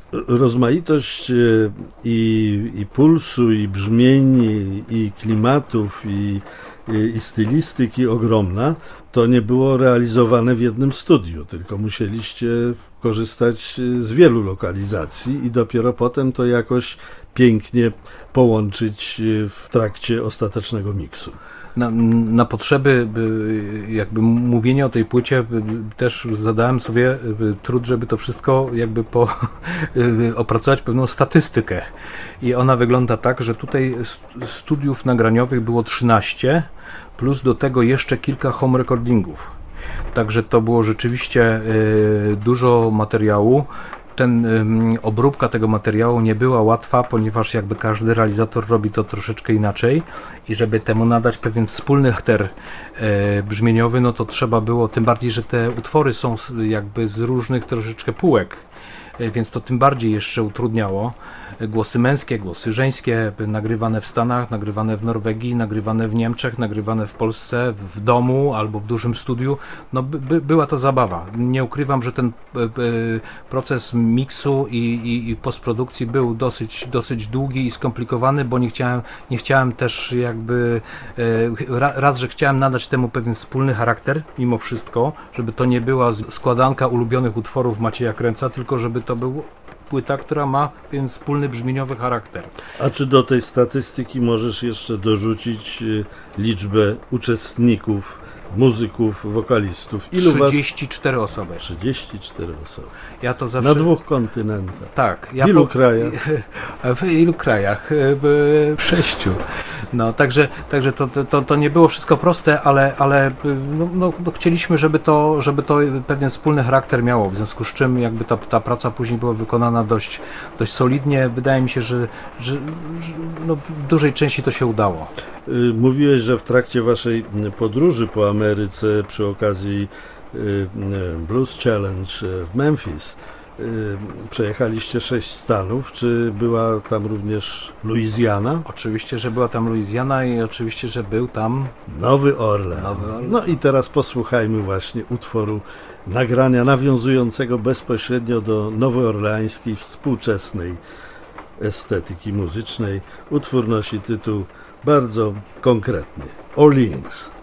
Rozmaitość i pulsu, i brzmień, i klimatów, i stylistyki ogromna, to nie było realizowane w jednym studiu, tylko musieliście korzystać z wielu lokalizacji i dopiero potem to jakoś pięknie połączyć w trakcie ostatecznego miksu. Na potrzeby jakby mówienia o tej płycie też zadałem sobie trud, żeby to wszystko jakby opracować pewną statystykę. I ona wygląda tak, że tutaj studiów nagraniowych było 13, plus do tego jeszcze kilka home recordingów. Także to było rzeczywiście dużo materiału. Obróbka tego materiału nie była łatwa, ponieważ jakby każdy realizator robi to troszeczkę inaczej i żeby temu nadać pewien wspólny charakter brzmieniowy, no to trzeba było, tym bardziej, że te utwory są jakby z różnych troszeczkę półek, więc to tym bardziej jeszcze utrudniało. Głosy męskie, głosy żeńskie, nagrywane w Stanach, nagrywane w Norwegii, nagrywane w Niemczech, nagrywane w Polsce, w domu albo w dużym studiu. No była to zabawa. Nie ukrywam, że ten proces miksu i postprodukcji był dosyć długi i skomplikowany, bo nie chciałem też jakby raz, że chciałem nadać temu pewien wspólny charakter mimo wszystko, żeby to nie była składanka ulubionych utworów Macieja Kręca, tylko żeby to był płyta, która ma pewien wspólny brzmieniowy charakter. A czy do tej statystyki możesz jeszcze dorzucić liczbę uczestników, muzyków, wokalistów? 34 osoby. 34 osoby. Ja to zawsze... Na 2 kontynentach. Tak. W ilu krajach? W ilu krajach? W 6. No, także to nie było wszystko proste, ale chcieliśmy, żeby to pewien wspólny charakter miało, w związku z czym jakby ta praca później była wykonana dość solidnie. Wydaje mi się, że w dużej części to się udało. Mówiłeś, że w trakcie waszej podróży po Ameryce przy okazji Blues Challenge w Memphis przejechaliście 6 stanów. Czy była tam również Luizjana? Oczywiście, że była tam Luizjana i oczywiście, że był tam Nowy Orlean. No i teraz posłuchajmy właśnie utworu nagrania nawiązującego bezpośrednio do nowoorleańskiej współczesnej estetyki muzycznej. Utwór nosi tytuł bardzo konkretny: Orleans.